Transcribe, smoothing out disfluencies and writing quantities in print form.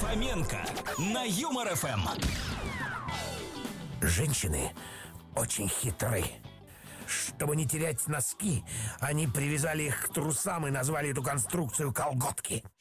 Фоменко на Юмор ФМ. Женщины очень хитры. Чтобы не терять носки, они привязали их к трусам и назвали эту конструкцию колготки.